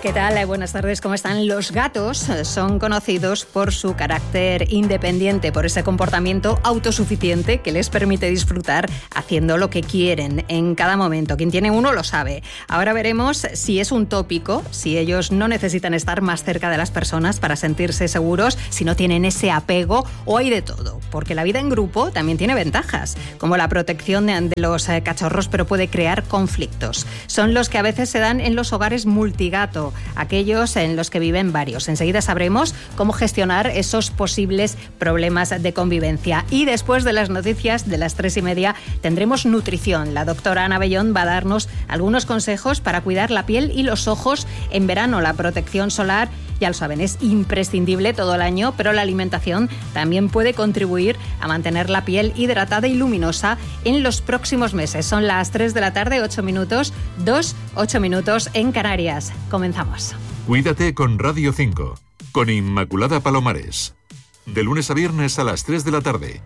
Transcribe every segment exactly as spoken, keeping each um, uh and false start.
¿Qué tal? Buenas tardes, ¿cómo están? Los gatos son conocidos por su carácter independiente, por ese comportamiento autosuficiente que les permite disfrutar haciendo lo que quieren en cada momento. Quien tiene uno lo sabe. Ahora veremos si es un tópico, si ellos no necesitan estar más cerca de las personas para sentirse seguros, si no tienen ese apego, o hay de todo. Porque la vida en grupo también tiene ventajas, como la protección de los cachorros, pero puede crear conflictos. Son los que a veces se dan en los hogares multigato, aquellos en los que viven varios. Enseguida sabremos cómo gestionar esos posibles problemas de convivencia. Y después de las noticias de las tres y media tendremos nutrición. La doctora Ana Bellón va a darnos algunos consejos para cuidar la piel y los ojos en verano. La protección solar, ya lo saben, es imprescindible todo el año, pero la alimentación también puede contribuir a mantener la piel hidratada y luminosa en los próximos meses. Son las tres de la tarde, ocho minutos, dos, ocho minutos en Canarias. Comenzamos. Cuídate con Radio cinco, con Inmaculada Palomares. De lunes a viernes a las tres de la tarde.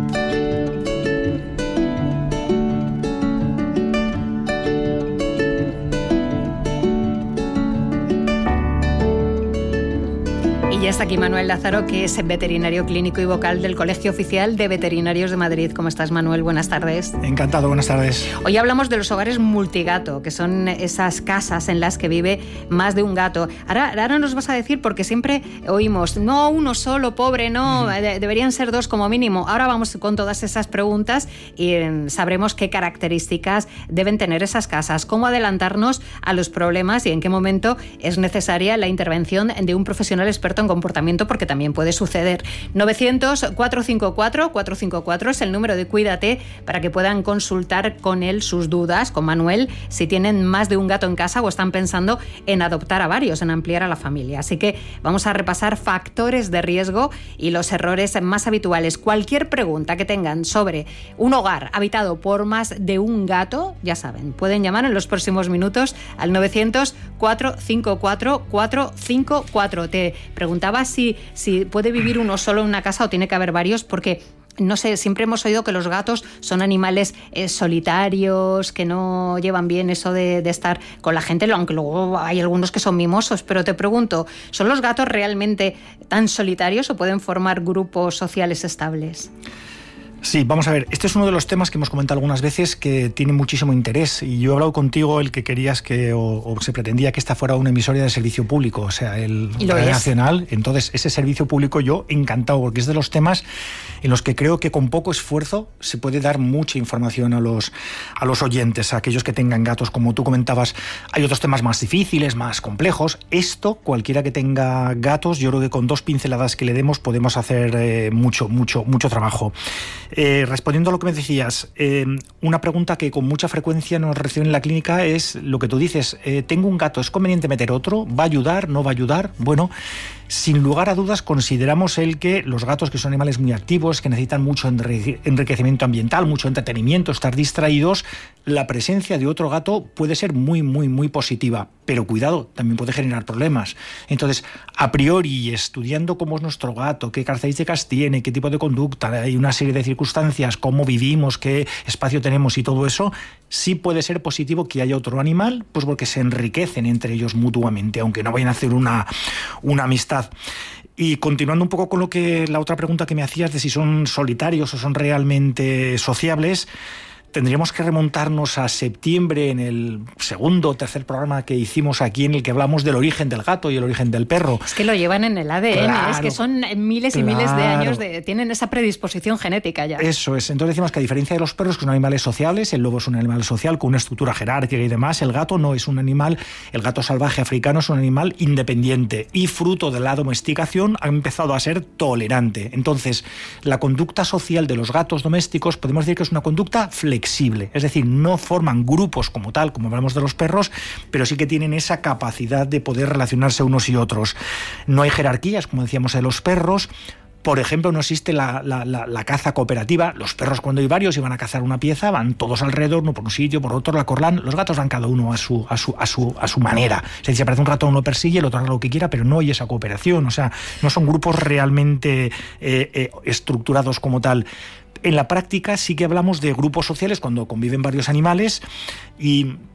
Y ya está aquí Manuel Lázaro, que es veterinario clínico y vocal del Colegio Oficial de Veterinarios de Madrid. ¿Cómo estás, Manuel? Buenas tardes. Encantado, buenas tardes. Hoy hablamos de los hogares multigato, que son esas casas en las que vive más de un gato. Ahora, ahora nos vas a decir, porque siempre oímos, no, uno solo, pobre, no, de, deberían ser dos como mínimo. Ahora vamos con todas esas preguntas y eh, sabremos qué características deben tener esas casas, cómo adelantarnos a los problemas y en qué momento es necesaria la intervención de un profesional experto en comportamiento, porque también puede suceder. novecientos, cuatrocientos cincuenta y cuatro, cuatrocientos cincuenta y cuatro es el número de Cuídate para que puedan consultar con él sus dudas, con Manuel, si tienen más de un gato en casa o están pensando en adoptar a varios, en ampliar a la familia. Así que vamos a repasar factores de riesgo y los errores más habituales. Cualquier pregunta que tengan sobre un hogar habitado por más de un gato, ya saben, pueden llamar en los próximos minutos al novecientos, cuatrocientos cincuenta y cuatro, cuatrocientos cincuenta y cuatro. Te preguntaba si, si puede vivir uno solo en una casa o tiene que haber varios, porque no sé, siempre hemos oído que los gatos son animales eh, solitarios, que no llevan bien eso de, de estar con la gente, aunque luego hay algunos que son mimosos. Pero te pregunto, ¿son los gatos realmente tan solitarios o pueden formar grupos sociales estables? Sí, vamos a ver, este es uno de los temas que hemos comentado algunas veces que tiene muchísimo interés, y yo he hablado contigo el que querías que, o, o se pretendía que esta fuera una emisora de servicio público, o sea, el Radio Nacional. Entonces, ese servicio público yo encantado, porque es de los temas en los que creo que con poco esfuerzo se puede dar mucha información a los, a los oyentes, a aquellos que tengan gatos. Como tú comentabas, hay otros temas más difíciles, más complejos. Esto, cualquiera que tenga gatos, yo creo que con dos pinceladas que le demos podemos hacer eh, mucho, mucho, mucho trabajo. Eh, respondiendo a lo que me decías, eh, una pregunta que con mucha frecuencia nos reciben en la clínica es lo que tú dices, eh, tengo un gato, ¿es conveniente meter otro? ¿Va a ayudar? ¿No va a ayudar? Bueno, sin lugar a dudas consideramos el que los gatos, que son animales muy activos, que necesitan mucho enriquecimiento ambiental, mucho entretenimiento, estar distraídos, la presencia de otro gato puede ser muy, muy, muy positiva, pero cuidado, también puede generar problemas. Entonces, a priori, estudiando cómo es nuestro gato, qué características tiene, qué tipo de conducta, hay una serie de circunstancias, cómo vivimos, qué espacio tenemos y todo eso, sí puede ser positivo que haya otro animal, pues porque se enriquecen entre ellos mutuamente, aunque no vayan a hacer una, una amistad. Y continuando un poco con lo que la otra pregunta que me hacías de si son solitarios o son realmente sociables, tendríamos que remontarnos a septiembre, en el segundo o tercer programa que hicimos aquí, en el que hablamos del origen del gato y el origen del perro. Es que lo llevan en el A D N, claro, es que son miles y claro. miles de años, de, tienen esa predisposición genética ya. Eso es. Entonces decimos que a diferencia de los perros, que son animales sociales, el lobo es un animal social con una estructura jerárquica y demás, el gato no es un animal, el gato salvaje africano es un animal independiente y fruto de la domesticación ha empezado a ser tolerante. Entonces, la conducta social de los gatos domésticos podemos decir que es una conducta flexible. Flexible, es decir, no forman grupos como tal, como hablamos de los perros, pero sí que tienen esa capacidad de poder relacionarse unos y otros. No hay jerarquías, como decíamos, de los perros. Por ejemplo, no existe la, la, la, la caza cooperativa. Los perros, cuando hay varios y van a cazar una pieza, van todos alrededor, uno por un sitio, por otro, la acorralan. Los gatos van cada uno a su, a su, a su, a su manera. Es decir, si aparece un ratón, uno persigue, el otro haga lo que quiera, pero no hay esa cooperación. O sea, no son grupos realmente eh, eh, estructurados como tal. En la práctica sí que hablamos de grupos sociales cuando conviven varios animales y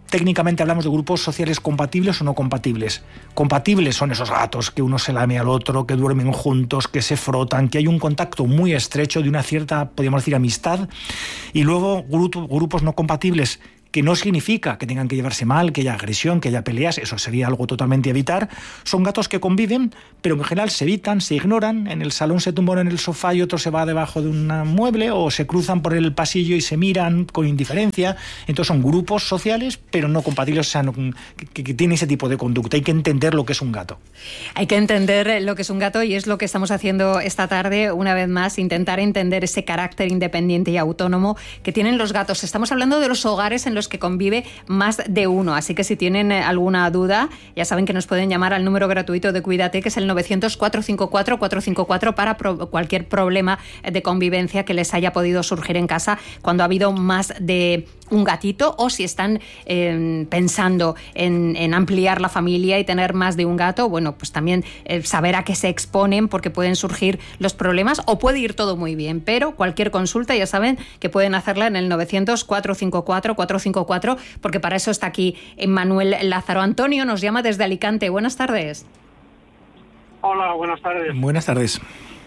técnicamente hablamos de grupos sociales compatibles o no compatibles. Compatibles son esos gatos que uno se lame al otro, que duermen juntos, que se frotan, que hay un contacto muy estrecho de una cierta, podríamos decir, amistad. Y luego grupo, grupos no compatibles, que no significa que tengan que llevarse mal, que haya agresión, que haya peleas, eso sería algo totalmente a evitar. Son gatos que conviven, pero en general se evitan, se ignoran, en el salón se tumban en el sofá y otro se va debajo de un mueble, o se cruzan por el pasillo y se miran con indiferencia. Entonces son grupos sociales, pero no compatibles, o sea, no, que, que tienen ese tipo de conducta. Hay que entender lo que es un gato. Hay que entender lo que es un gato, y es lo que estamos haciendo esta tarde, una vez más, intentar entender ese carácter independiente y autónomo que tienen los gatos. Estamos hablando de los hogares en los que convive más de uno, así que si tienen alguna duda, ya saben que nos pueden llamar al número gratuito de Cuídate, que es el novecientos, cuatrocientos cincuenta y cuatro, cuatrocientos cincuenta y cuatro, para pro- cualquier problema de convivencia que les haya podido surgir en casa cuando ha habido más de un gatito, o si están eh, pensando en, en ampliar la familia y tener más de un gato. Bueno, pues también eh, saber a qué se exponen, porque pueden surgir los problemas, o puede ir todo muy bien, pero cualquier consulta ya saben que pueden hacerla en el novecientos, cuatrocientos cincuenta y cuatro, cuatrocientos cincuenta y cuatro, porque para eso está aquí Manuel Lázaro. Antonio nos llama desde Alicante. Buenas tardes. Hola, buenas tardes. Buenas tardes.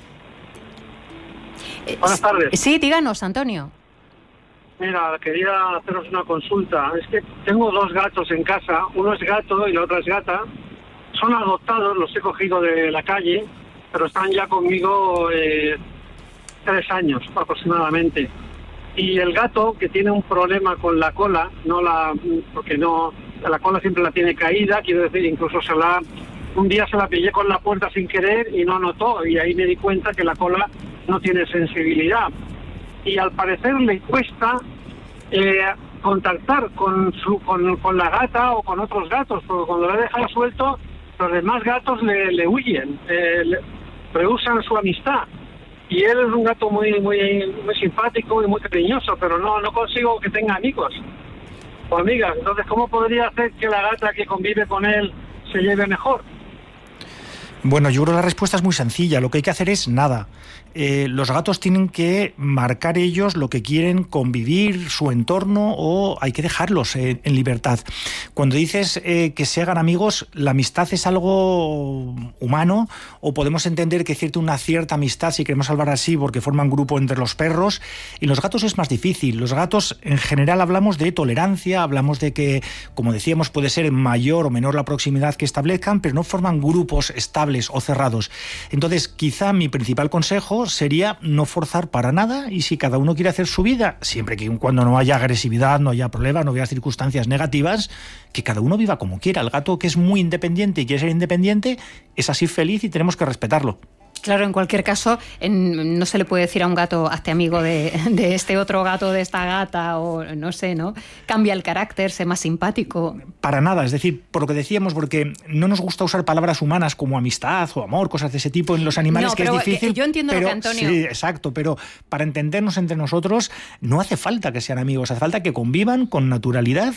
Eh, buenas tardes. Sí, díganos, Antonio. Mira, quería haceros una consulta. Es que tengo dos gatos en casa. Uno es gato y la otra es gata. Son adoptados, los he cogido de la calle, pero están ya conmigo eh, tres años aproximadamente. Y el gato, que tiene un problema con la cola, no la, porque no, la cola siempre la tiene caída, quiero decir, incluso se la, un día se la pillé con la puerta sin querer y no notó, y ahí me di cuenta que la cola no tiene sensibilidad. Y al parecer le cuesta eh, contactar con su, con, con la gata o con otros gatos, porque cuando la deja suelto, los demás gatos le, le huyen, eh, le, rehusan su amistad. Y él es un gato muy muy muy simpático y muy cariñoso, pero no no consigo que tenga amigos o amigas. Entonces, ¿cómo podría hacer que la gata que convive con él se lleve mejor? Bueno, yo creo que la respuesta es muy sencilla. Lo que hay que hacer es nada. Eh, los gatos tienen que marcar ellos lo que quieren convivir, su entorno, o hay que dejarlos en, en libertad. Cuando dices eh, que se hagan amigos, la amistad es algo humano, o podemos entender que existe una cierta amistad, si queremos hablar así, porque forman grupo entre los perros, y los gatos es más difícil. Los gatos, en general, hablamos de tolerancia, hablamos de que, como decíamos, puede ser mayor o menor la proximidad que establezcan, pero no forman grupos estables o cerrados. Entonces, quizá mi principal consejo sería no forzar para nada, y si cada uno quiere hacer su vida, siempre que cuando no haya agresividad, no haya problemas, no haya circunstancias negativas, que cada uno viva como quiera. El gato, que es muy independiente y quiere ser independiente, es así feliz y tenemos que respetarlo. Claro, en cualquier caso, en, no se le puede decir a un gato, hazte amigo de, de este otro gato, de esta gata, o no sé, ¿no? Cambia el carácter, sé más simpático. Para nada, es decir, por lo que decíamos, porque no nos gusta usar palabras humanas como amistad o amor, cosas de ese tipo en los animales, no, que es difícil. Yo entiendo pero, lo que Antonio... Sí, exacto, pero para entendernos entre nosotros no hace falta que sean amigos, hace falta que convivan con naturalidad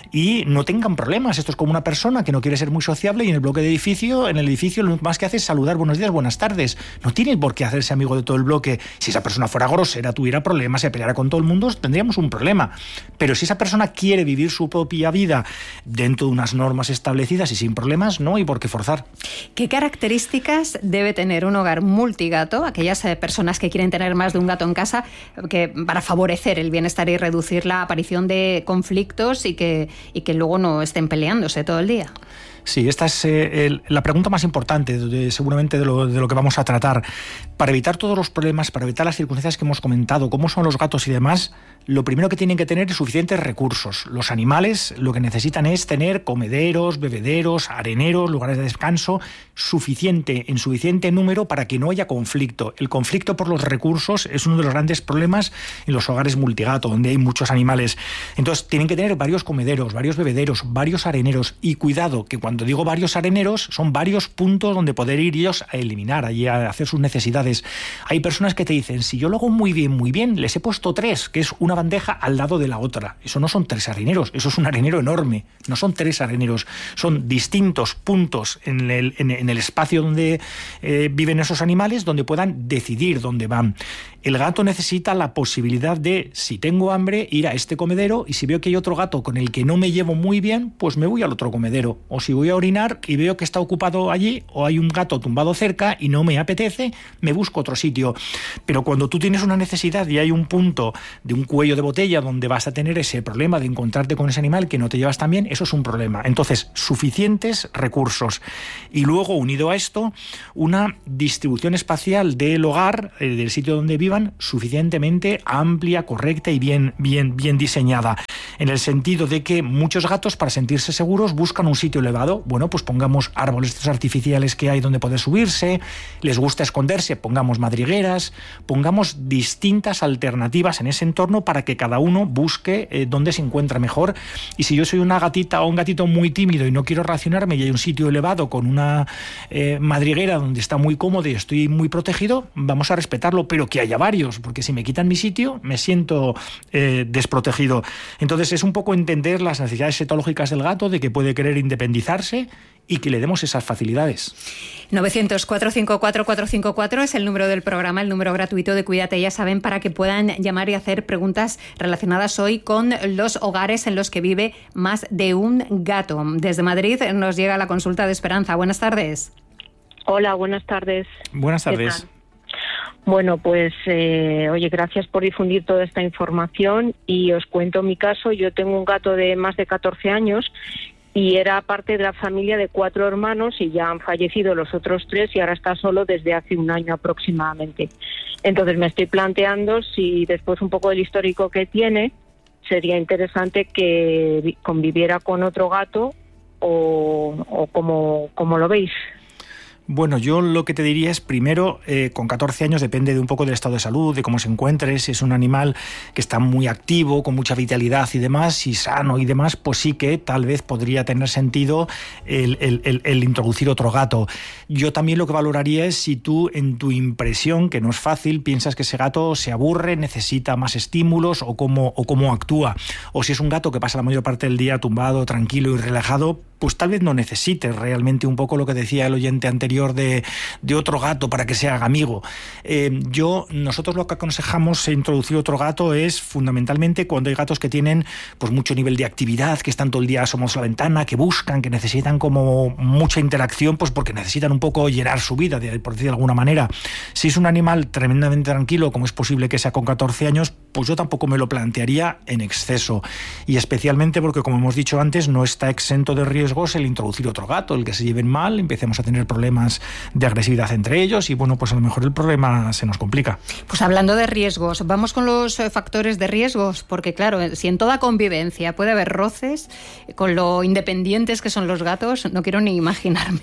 y no tengan problemas. Esto es como una persona que no quiere ser muy sociable y en el bloque de edificio, en el edificio lo más que hace es saludar buenos días, buenas tardes. No tiene por qué hacerse amigo de todo el bloque. Si esa persona fuera grosera, tuviera problemas, se peleara con todo el mundo, tendríamos un problema. Pero si esa persona quiere vivir su propia vida dentro de unas normas establecidas y sin problemas, no hay por qué forzar. ¿Qué características debe tener un hogar multigato, aquellas eh, personas que quieren tener más de un gato en casa, que para favorecer el bienestar y reducir la aparición de conflictos y que, y que luego no estén peleándose todo el día? Sí, esta es eh, el, la pregunta más importante, de, seguramente, de lo, de lo que vamos a tratar. Para evitar todos los problemas, para evitar las circunstancias que hemos comentado, cómo son los gatos y demás, lo primero que tienen que tener es suficientes recursos. Los animales lo que necesitan es tener comederos, bebederos, areneros, lugares de descanso, suficiente, en suficiente número para que no haya conflicto. El conflicto por los recursos es uno de los grandes problemas en los hogares multigato, donde hay muchos animales. Entonces, tienen que tener varios comederos, varios bebederos, varios areneros, y cuidado, que cuando Cuando digo varios areneros, son varios puntos donde poder ir ellos a eliminar, allí a hacer sus necesidades. Hay personas que te dicen, si yo lo hago muy bien, muy bien, les he puesto tres, que es una bandeja al lado de la otra. Eso no son tres areneros, eso es un arenero enorme. No son tres areneros, son distintos puntos en el, en, en el espacio donde eh, viven esos animales, donde puedan decidir dónde van. El gato necesita la posibilidad de, si tengo hambre, ir a este comedero, y si veo que hay otro gato con el que no me llevo muy bien, pues me voy al otro comedero. O si voy a orinar y veo que está ocupado allí, o hay un gato tumbado cerca y no me apetece, me busco otro sitio. Pero cuando tú tienes una necesidad y hay un punto de un cuello de botella donde vas a tener ese problema de encontrarte con ese animal que no te llevas tan bien, eso es un problema. Entonces, suficientes recursos. Y luego, unido a esto, una distribución espacial del hogar, eh, del sitio donde vivan, suficientemente amplia, correcta y bien, bien, bien diseñada. En el sentido de que muchos gatos, para sentirse seguros, buscan un sitio elevado. Bueno, pues pongamos árboles artificiales que hay donde poder subirse, les gusta esconderse, pongamos madrigueras, pongamos distintas alternativas en ese entorno para que cada uno busque eh, dónde se encuentra mejor. Y si yo soy una gatita o un gatito muy tímido y no quiero racionarme y hay un sitio elevado con una eh, madriguera donde está muy cómodo y estoy muy protegido, vamos a respetarlo, pero que haya varios, porque si me quitan mi sitio me siento eh, desprotegido. Entonces es un poco entender las necesidades etológicas del gato, de que puede querer independizarse y que le demos esas facilidades. novecientos, cuatrocientos cincuenta y cuatro, cuatrocientos cincuenta y cuatro es el número del programa, el número gratuito de Cuídate, ya saben, para que puedan llamar y hacer preguntas relacionadas hoy con los hogares en los que vive más de un gato. Desde Madrid nos llega la consulta de Esperanza. Buenas tardes. Hola, buenas tardes. Buenas tardes. Bueno, pues, eh, oye, gracias por difundir toda esta información y os cuento mi caso. Yo tengo un gato de más de catorce años y era parte de la familia de cuatro hermanos y ya han fallecido los otros tres y ahora está solo desde hace un año aproximadamente. Entonces me estoy planteando si después un poco del histórico que tiene, sería interesante que conviviera con otro gato o, o como, como lo veis. Bueno, yo lo que te diría es, primero, eh, con catorce años depende de un poco del estado de salud, de cómo se encuentre. Si es un animal que está muy activo, con mucha vitalidad y demás, y sano y demás, pues sí que tal vez podría tener sentido el, el, el, el introducir otro gato. Yo también lo que valoraría es si tú, en tu impresión, que no es fácil, piensas que ese gato se aburre, necesita más estímulos o cómo, o cómo actúa. O si es un gato que pasa la mayor parte del día tumbado, tranquilo y relajado, pues tal vez no necesite realmente un poco lo que decía el oyente anterior de, de otro gato para que se haga amigo. Eh, yo, nosotros lo que aconsejamos introducir otro gato es fundamentalmente cuando hay gatos que tienen pues mucho nivel de actividad, que están todo el día asomados a la ventana, que buscan, que necesitan como mucha interacción, pues porque necesitan un poco llenar su vida, de, por decir de alguna manera. Si es un animal tremendamente tranquilo, como es posible que sea con catorce años, pues yo tampoco me lo plantearía en exceso. Y especialmente porque, como hemos dicho antes, no está exento de riesgos el introducir otro gato, el que se lleven mal, empecemos a tener problemas de agresividad entre ellos y bueno, pues a lo mejor el problema se nos complica. Pues hablando de riesgos, vamos con los factores de riesgos, porque claro, si en toda convivencia puede haber roces, con lo independientes que son los gatos, no quiero ni imaginarme.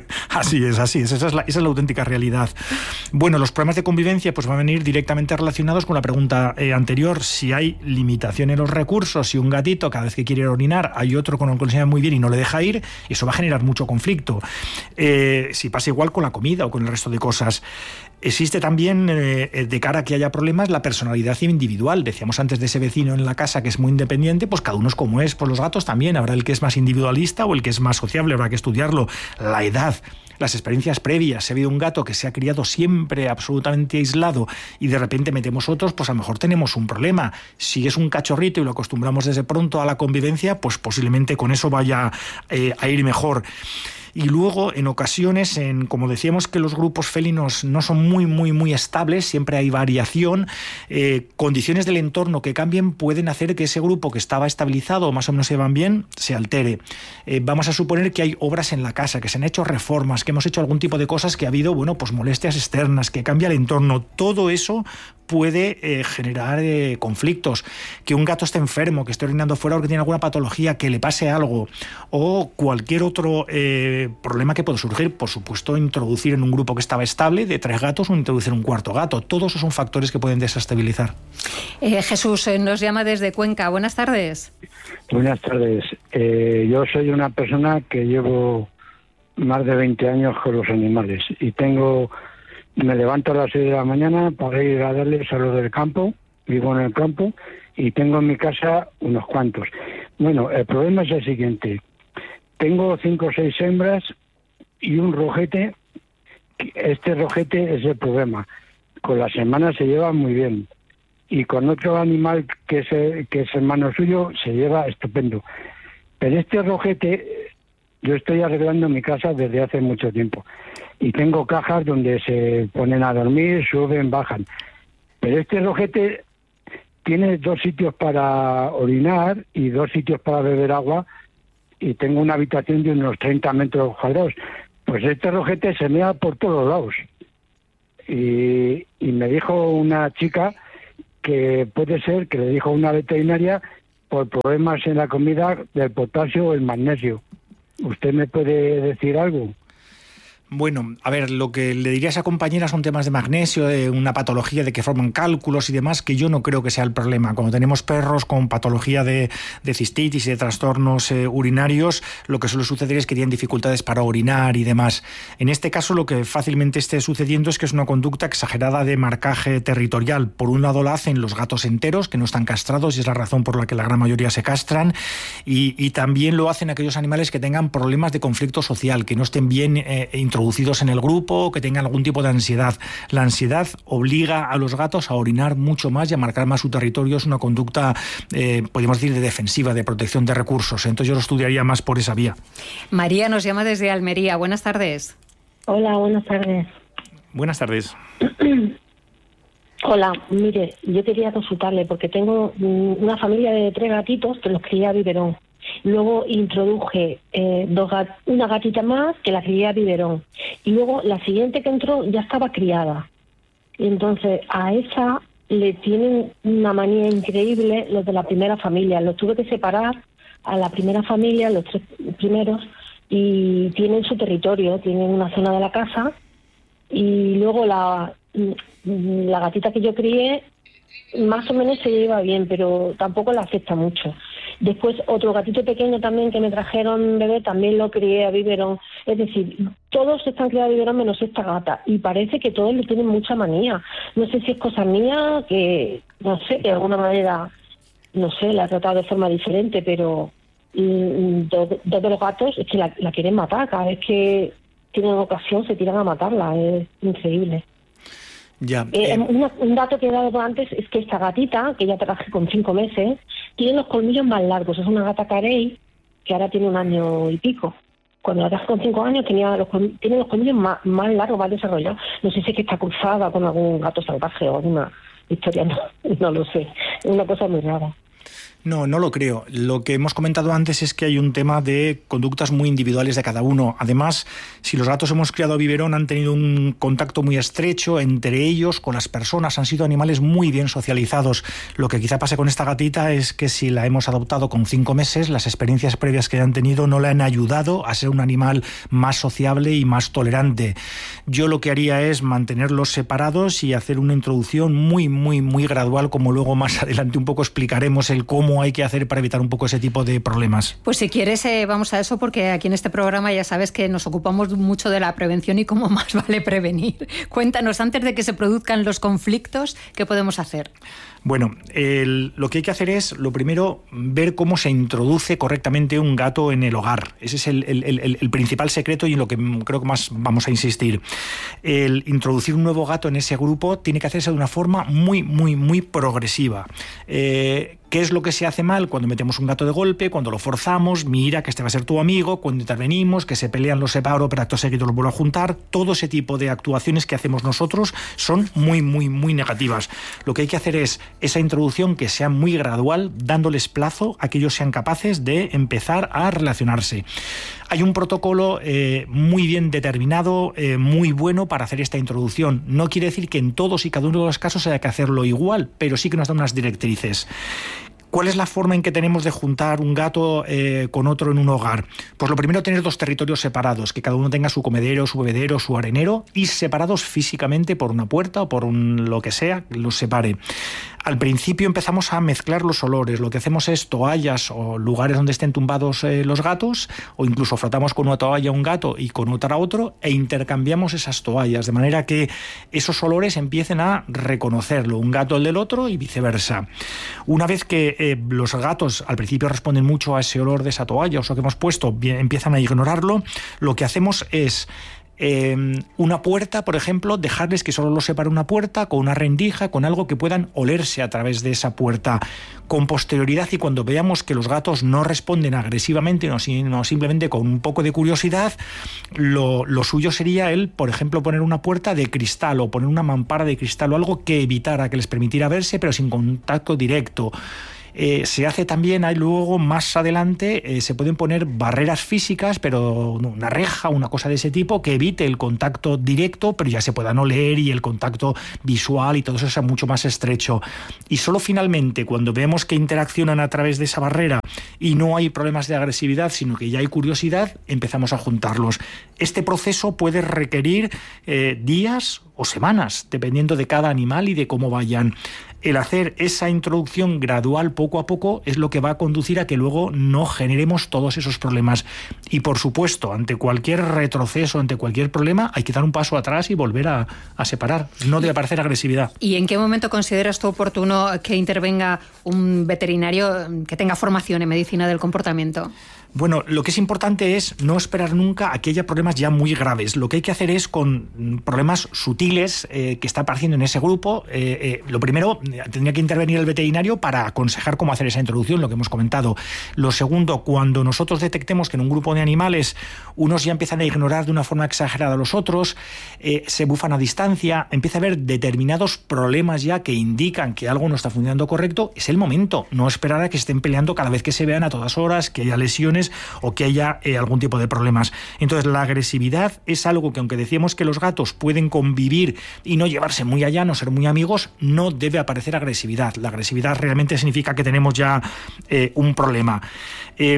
Así es, así es, esa es, la, esa es la auténtica realidad. Bueno, los problemas de convivencia pues van a venir directamente relacionados con la pregunta eh, anterior, si hay limitación en los recursos, si un gatito cada vez que quiere orinar hay otro con el que se lleva muy bien y no le deja ir, eso va a generar mucho conflicto. Eh, si pasa igual con la comida o con el resto de cosas. Existe también, eh, de cara a que haya problemas, la personalidad individual. Decíamos antes de ese vecino en la casa que es muy independiente, pues cada uno es como es. Pues los gatos también, habrá el que es más individualista o el que es más sociable, habrá que estudiarlo. La edad, las experiencias previas. Si ha habido un gato que se ha criado siempre absolutamente aislado y de repente metemos otros, pues a lo mejor tenemos un problema. Si es un cachorrito y lo acostumbramos desde pronto a la convivencia, pues posiblemente con eso vaya eh, a ir mejor. Y luego, en ocasiones, en, como decíamos que los grupos felinos no son muy, muy, muy estables, siempre hay variación, eh, condiciones del entorno que cambien pueden hacer que ese grupo que estaba estabilizado o más o menos se van bien, se altere. Eh, vamos a suponer que hay obras en la casa, que se han hecho reformas, que hemos hecho algún tipo de cosas que ha habido, bueno, pues molestias externas, que cambia el entorno. Todo eso puede eh, generar eh, conflictos. Que un gato esté enfermo, que esté orinando fuera o que tiene alguna patología, que le pase algo, o cualquier otro eh, eh, problema que puede surgir. Por supuesto, introducir en un grupo que estaba estable de tres gatos o introducir un cuarto gato. Todos esos son factores que pueden desestabilizar. Eh, Jesús eh, nos llama desde Cuenca. Buenas tardes. Buenas tardes. Eh, yo soy una persona que llevo más de veinte años con los animales y tengo, me levanto a las seis de la mañana para ir a darles a los del campo, vivo en el campo y tengo en mi casa unos cuantos. Bueno, el problema es el siguiente. Tengo cinco o seis hembras y un rojete. Este rojete es el problema. Con las hermanas se lleva muy bien y con otro animal que es, el, que es hermano suyo se lleva estupendo. Pero este rojete, yo estoy arreglando mi casa desde hace mucho tiempo y tengo cajas donde se ponen a dormir, suben, bajan. Pero este rojete tiene dos sitios para orinar y dos sitios para beber agua y tengo una habitación de unos treinta metros cuadrados. Pues este rojete se mea por todos lados. Y, y me dijo una chica que puede ser, que le dijo una veterinaria, por problemas en la comida del potasio o el magnesio. ¿Usted me puede decir algo? Bueno, a ver, lo que le diría a esa compañera son temas de magnesio, de una patología de que forman cálculos y demás, que yo no creo que sea el problema. Cuando tenemos perros con patología de, de cistitis y de trastornos eh, urinarios, lo que suele suceder es que tienen dificultades para orinar y demás. En este caso, lo que fácilmente esté sucediendo es que es una conducta exagerada de marcaje territorial. Por un lado la hacen los gatos enteros, que no están castrados, y es la razón por la que la gran mayoría se castran, y, y también lo hacen aquellos animales que tengan problemas de conflicto social, que no estén bien eh, introducidos introducidos en el grupo, que tengan algún tipo de ansiedad. La ansiedad obliga a los gatos a orinar mucho más y a marcar más su territorio. Es una conducta, eh, podríamos decir, de defensiva, de protección de recursos. Entonces yo lo estudiaría más por esa vía. María nos llama desde Almería. Buenas tardes. Hola, buenas tardes. Buenas tardes. Hola, mire, yo quería consultarle porque tengo una familia de tres gatitos que los cría a biberón. Luego introduje eh, dos gat- una gatita más que la crié a biberón. Y luego la siguiente que entró ya estaba criada. Y entonces a esa le tienen una manía increíble los de la primera familia. Los tuve que separar a la primera familia, los tres primeros, y tienen su territorio, tienen una zona de la casa. Y luego la, la gatita que yo crié más o menos se lleva bien, pero tampoco la afecta mucho. Después otro gatito pequeño también que me trajeron bebé, también lo crié a biberón. Es decir, todos están criados a biberón menos esta gata. Y parece que todos le tienen mucha manía. No sé si es cosa mía, que no sé, de alguna manera, no sé, la he tratado de forma diferente, pero mmm, dos, dos de los gatos es que la, la quieren matar. Cada vez que tienen ocasión se tiran a matarla. Es increíble. Ya, eh, eh... una, un dato que he dado antes es que esta gatita, que ya traje con cinco meses, tiene los colmillos más largos. Es una gata carey que ahora tiene un año y pico. Cuando la traje con cinco años tenía los, tiene los colmillos más, más largos, más desarrollados. No sé si es que está cruzada con algún gato salvaje o alguna historia, no, no lo sé. Es una cosa muy rara. No, no lo creo. Lo que hemos comentado antes es que hay un tema de conductas muy individuales de cada uno. Además, si los gatos hemos criado a biberón, han tenido un contacto muy estrecho entre ellos, con las personas, han sido animales muy bien socializados. Lo que quizá pase con esta gatita es que si la hemos adoptado con cinco meses, las experiencias previas que han tenido no le han ayudado a ser un animal más sociable y más tolerante. Yo lo que haría es mantenerlos separados y hacer una introducción muy, muy, muy gradual, como luego más adelante un poco explicaremos el cómo hay que hacer para evitar un poco ese tipo de problemas. Pues si quieres eh, vamos a eso, porque aquí en este programa ya sabes que nos ocupamos mucho de la prevención y cómo más vale prevenir. Cuéntanos, antes de que se produzcan los conflictos, ¿qué podemos hacer? Bueno, el, lo que hay que hacer es, lo primero, ver cómo se introduce correctamente un gato en el hogar. Ese es el, el, el, el principal secreto y en lo que creo que más vamos a insistir. El introducir un nuevo gato en ese grupo tiene que hacerse de una forma muy, muy, muy progresiva. Eh, ¿Qué es lo que se hace mal cuando metemos un gato de golpe, cuando lo forzamos? Mira, que este va a ser tu amigo, cuando intervenimos, que se pelean, los separo, pero acto seguido los vuelvo a juntar. Todo ese tipo de actuaciones que hacemos nosotros son muy, muy, muy negativas. Lo que hay que hacer es esa introducción que sea muy gradual, dándoles plazo a que ellos sean capaces de empezar a relacionarse. Hay un protocolo eh, muy bien determinado, eh, muy bueno para hacer esta introducción. No quiere decir que en todos y cada uno de los casos haya que hacerlo igual, pero sí que nos da unas directrices. ¿Cuál es la forma en que tenemos de juntar un gato eh, con otro en un hogar? Pues lo primero, tener dos territorios separados, que cada uno tenga su comedero, su bebedero, su arenero, y separados físicamente por una puerta o por un lo que sea, que los separe. Al principio empezamos a mezclar los olores. Lo que hacemos es toallas o lugares donde estén tumbados eh, los gatos, o incluso frotamos con una toalla un gato y con otra otro, e intercambiamos esas toallas, de manera que esos olores empiecen a reconocerlo, un gato el del otro y viceversa. Una vez que eh, los gatos al principio responden mucho a ese olor de esa toalla o eso que hemos puesto, bien, empiezan a ignorarlo, lo que hacemos es Eh, una puerta, por ejemplo, dejarles que solo los separe una puerta con una rendija, con algo que puedan olerse a través de esa puerta. Con posterioridad, y cuando veamos que los gatos no responden agresivamente, no, sino simplemente con un poco de curiosidad, lo, lo suyo sería el, por ejemplo, poner una puerta de cristal o poner una mampara de cristal o algo que evitara, que les permitiera verse, pero sin contacto directo. Eh, se hace también, hay luego más adelante, eh, se pueden poner barreras físicas, pero una reja, una cosa de ese tipo, que evite el contacto directo, pero ya se puedan oler y el contacto visual y todo eso sea mucho más estrecho. Y solo finalmente, cuando vemos que interaccionan a través de esa barrera y no hay problemas de agresividad, sino que ya hay curiosidad, empezamos a juntarlos. Este proceso puede requerir eh, días o semanas, dependiendo de cada animal y de cómo vayan. El hacer esa introducción gradual poco a poco es lo que va a conducir a que luego no generemos todos esos problemas. Y por supuesto, ante cualquier retroceso, ante cualquier problema, hay que dar un paso atrás y volver a, a separar. No debe aparecer agresividad. ¿Y en qué momento consideras tú oportuno que intervenga un veterinario que tenga formación en medicina del comportamiento? Bueno, lo que es importante es no esperar nunca a que haya problemas ya muy graves. Lo que hay que hacer es, con problemas sutiles eh, que está apareciendo en ese grupo, eh, eh, lo primero, tendría que intervenir el veterinario para aconsejar cómo hacer esa introducción, lo que hemos comentado. Lo segundo, cuando nosotros detectemos que en un grupo de animales unos ya empiezan a ignorar de una forma exagerada a los otros, eh, se bufan a distancia, empieza a haber determinados problemas ya que indican que algo no está funcionando correcto, es el momento. No esperar a que estén peleando cada vez que se vean a todas horas, que haya lesiones o que haya eh, algún tipo de problemas. Entonces, la agresividad es algo que, aunque decíamos que los gatos pueden convivir y no llevarse muy allá, no ser muy amigos, no debe aparecer agresividad. La agresividad realmente significa que tenemos ya eh, un problema. Eh,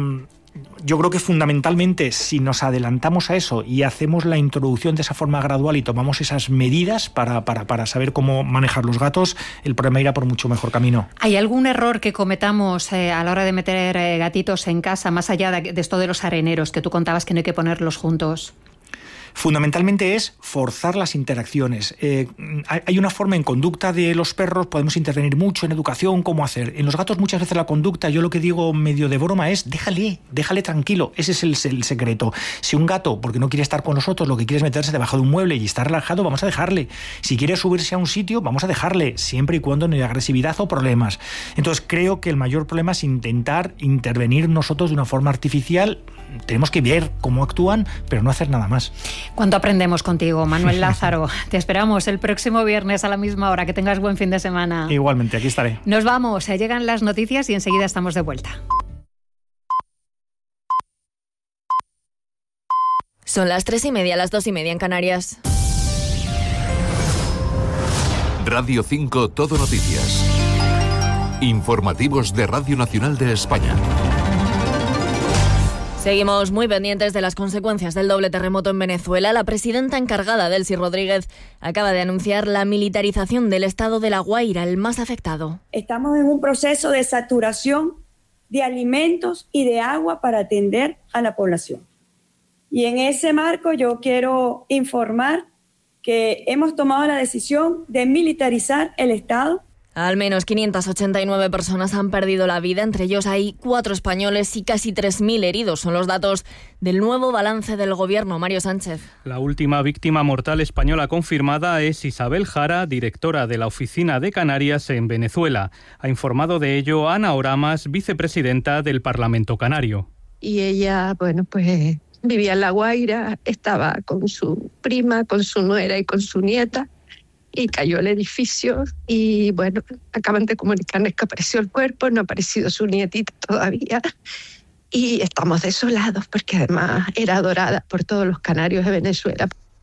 Yo creo que fundamentalmente, si nos adelantamos a eso y hacemos la introducción de esa forma gradual y tomamos esas medidas para, para, para saber cómo manejar los gatos, el problema irá por mucho mejor camino. ¿Hay algún error que cometamos eh, a la hora de meter eh, gatitos en casa, más allá de, de esto de los areneros, que tú contabas que no hay que ponerlos juntos? Fundamentalmente es forzar las interacciones. Eh, hay una forma en conducta de los perros, podemos intervenir mucho en educación, cómo hacer. En los gatos muchas veces la conducta, yo lo que digo medio de broma es déjale, déjale tranquilo. Ese es el, el secreto. Si un gato, porque no quiere estar con nosotros, lo que quiere es meterse debajo de un mueble y está relajado, vamos a dejarle. Si quiere subirse a un sitio, vamos a dejarle, siempre y cuando no haya agresividad o problemas. Entonces creo que el mayor problema es intentar intervenir nosotros de una forma artificial. Tenemos que ver cómo actúan, pero no hacer nada más. ¿Cuánto aprendemos contigo, Manuel Lázaro? Te esperamos el próximo viernes a la misma hora. Que tengas buen fin de semana. Igualmente, aquí estaré. Nos vamos, llegan las noticias y enseguida estamos de vuelta. Son las tres y media, las dos y media en Canarias. Radio cinco Todo Noticias. Informativos de Radio Nacional de España. Seguimos muy pendientes de las consecuencias del doble terremoto en Venezuela. La presidenta encargada, Delcy Rodríguez, acaba de anunciar la militarización del estado de La Guaira, el más afectado. Estamos en un proceso de saturación de alimentos y de agua para atender a la población. Y en ese marco yo quiero informar que hemos tomado la decisión de militarizar el estado. Al menos quinientas ochenta y nueve personas han perdido la vida, entre ellos hay cuatro españoles y casi tres mil heridos. Son los datos del nuevo balance del gobierno. Mario Sánchez. La última víctima mortal española confirmada es Isabel Jara, directora de la Oficina de Canarias en Venezuela. Ha informado de ello Ana Oramas, vicepresidenta del Parlamento Canario. Y ella, bueno, pues vivía en La Guaira, estaba con su prima, con su nuera y con su nieta. Y cayó el edificio y, bueno, acaban de comunicarnos que apareció el cuerpo, no ha aparecido su nietita todavía. Y estamos desolados porque además era adorada por todos los canarios de Venezuela.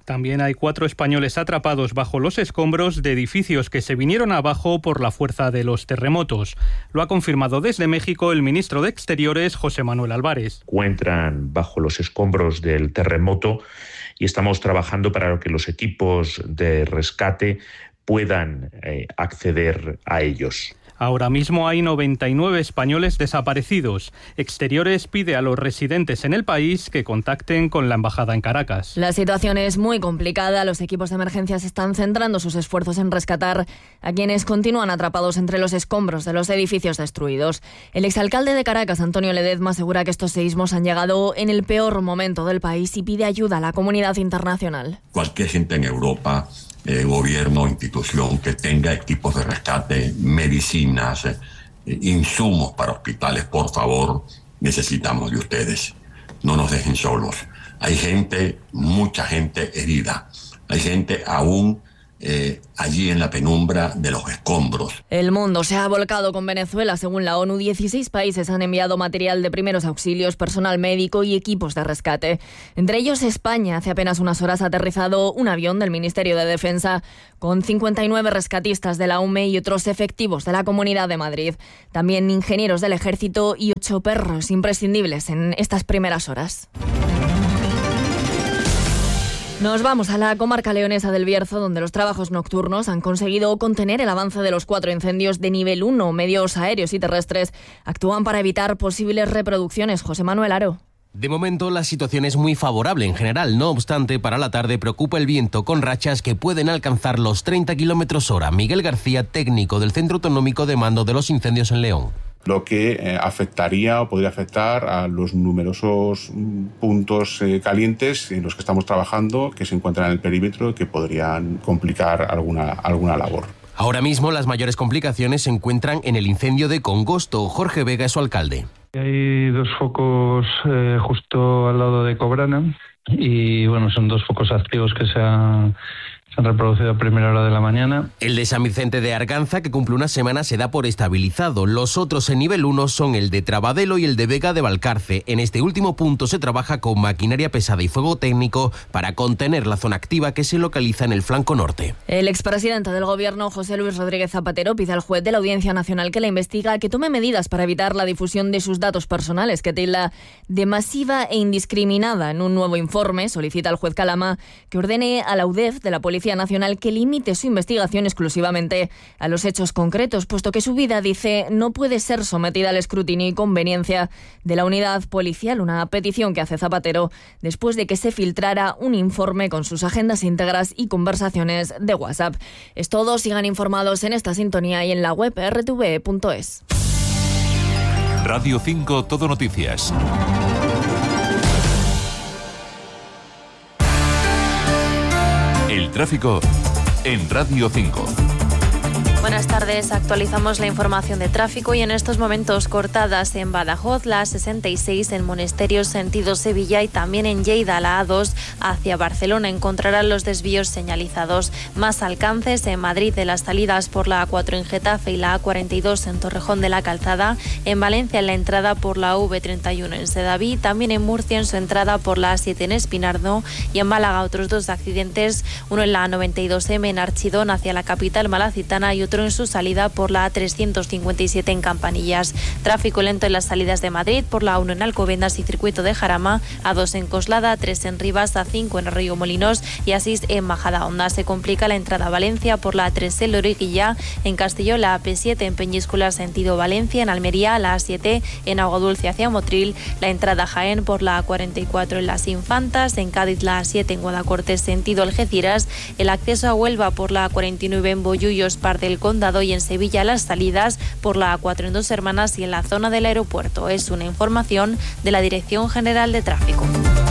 También hay cuatro españoles atrapados bajo los escombros de edificios que se vinieron abajo por la fuerza de los terremotos. Lo ha confirmado desde México el ministro de Exteriores, José Manuel Álvarez. Encuentran bajo los escombros del terremoto y estamos trabajando para que los equipos de rescate puedan eh, acceder a ellos. Ahora mismo hay noventa y nueve españoles desaparecidos. Exteriores pide a los residentes en el país que contacten con la embajada en Caracas. La situación es muy complicada. Los equipos de emergencias están centrando sus esfuerzos en rescatar a quienes continúan atrapados entre los escombros de los edificios destruidos. El exalcalde de Caracas, Antonio Ledezma, asegura que estos seísmos han llegado en el peor momento del país y pide ayuda a la comunidad internacional. Cualquier gente en Europa, Eh, gobierno, institución que tenga equipos de rescate, medicinas, eh, insumos para hospitales, por favor, necesitamos de ustedes. No nos dejen solos. Hay gente, mucha gente herida. Hay gente aún eh, allí en la penumbra de los escombros. El mundo se ha volcado con Venezuela. Según la ONU, dieciséis países han enviado material de primeros auxilios, personal médico y equipos de rescate. Entre ellos España. Hace apenas unas horas ha aterrizado un avión del Ministerio de Defensa con cincuenta y nueve rescatistas de la U M E y otros efectivos de la Comunidad de Madrid. También ingenieros del Ejército y ocho perros imprescindibles en estas primeras horas. Nos vamos a la comarca leonesa del Bierzo, donde los trabajos nocturnos han conseguido contener el avance de los cuatro incendios de nivel uno. Medios aéreos y terrestres actúan para evitar posibles reproducciones. José Manuel Aro. De momento la situación es muy favorable en general. No obstante, para la tarde preocupa el viento con rachas que pueden alcanzar los treinta kilómetros hora. Miguel García, técnico del Centro Autonómico de Mando de los Incendios en León. Lo que eh, afectaría o podría afectar a los numerosos puntos eh, calientes en los que estamos trabajando, que se encuentran en el perímetro y que podrían complicar alguna, alguna labor. Ahora mismo las mayores complicaciones se encuentran en el incendio de Congosto. Jorge Vega es su alcalde. Hay dos focos eh, justo al lado de Cobrana y bueno, son dos focos activos que se han... Se han reproducido a primera hora de la mañana. El de San Vicente de Arganza, que cumple una semana, se da por estabilizado. Los otros en nivel uno son el de Trabadelo y el de Vega de Valcarce. En este último punto se trabaja con maquinaria pesada y fuego técnico para contener la zona activa que se localiza en el flanco norte. El expresidente del Gobierno, José Luis Rodríguez Zapatero, pide al juez de la Audiencia Nacional que la investiga que tome medidas para evitar la difusión de sus datos personales, que tilda de masiva e indiscriminada. En un nuevo informe solicita al juez Calama que ordene a la U D E F de la Policía Nacional que limite su investigación exclusivamente a los hechos concretos, puesto que su vida, dice, no puede ser sometida al escrutinio y conveniencia de la unidad policial. Una petición que hace Zapatero después de que se filtrara un informe con sus agendas íntegras y conversaciones de WhatsApp. Es todo. Sigan informados en esta sintonía y en la web erre te ve punto es. Radio cinco Todo Noticias. El tráfico en Radio cinco. Buenas tardes, actualizamos la información de tráfico y en estos momentos cortadas en Badajoz, la sesenta y seis en Monasterios sentido Sevilla y también en Lleida, la A dos hacia Barcelona. Encontrarán los desvíos señalizados. Más alcances en Madrid de las salidas por la A cuatro en Getafe y la A cuarenta y dos en Torrejón de la Calzada. En Valencia en la entrada por la A V treinta y uno en Sedaví. También en Murcia en su entrada por la A siete en Espinardo. Y en Málaga otros dos accidentes, uno en la A noventa y dos eme en Archidón hacia la capital malacitana y otro en su salida por la A trescientos cincuenta y siete en Campanillas. Tráfico lento en las salidas de Madrid por la A uno en Alcobendas y Circuito de Jarama, A dos en Coslada, A tres en Rivas, A cinco en Río Molinos y A seis en Majadahonda. Se complica la entrada a Valencia por la A tres en Loriguilla, en Castelló la A P siete en Peñíscola sentido Valencia, en Almería la A siete en Aguadulce hacia Motril, la entrada a Jaén por la A cuarenta y cuatro en Las Infantas, en Cádiz la A siete en Guadacortes sentido Algeciras, el acceso a Huelva por la A cuarenta y nueve en Bollullos, Par del Condado y en Sevilla las salidas por la A cuatro en Dos Hermanas y en la zona del aeropuerto. Es una información de la Dirección General de Tráfico.